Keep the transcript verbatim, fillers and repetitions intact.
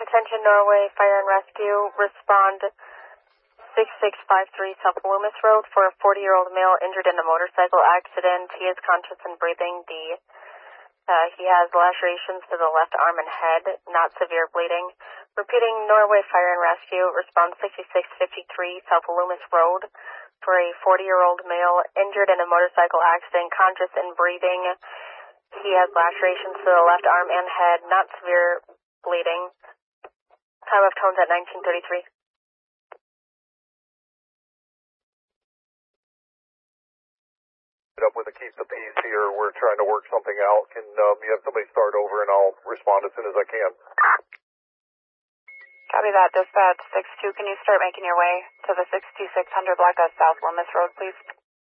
Attention Norway Fire and Rescue, respond six six five three South Loomis Road for a forty-year-old male injured in a motorcycle accident. He is conscious and breathing. The uh, he has lacerations to the left arm and head, not severe bleeding. Repeating, Norway Fire and Rescue, respond six six five three South Loomis Road for a forty-year-old male injured in a motorcycle accident, conscious and breathing. He has lacerations to the left arm and head, not severe bleeding. Time of tones at nineteen thirty-three. Up with the keep the peace here. We're trying to work something out. Can um, you have somebody start over and I'll respond as soon as I can. Copy that. Dispatch six two, can you start making your way to the sixty-six hundred block of South Loomis Road, please?